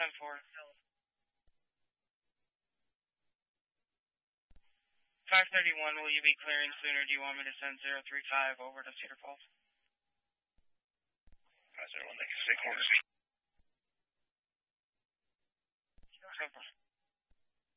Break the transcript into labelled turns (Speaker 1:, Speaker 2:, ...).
Speaker 1: 10-4. 531, will you be clearing soon, or do you want me to send 035 over to Cedar Falls?
Speaker 2: 501, thank you. Stay clear.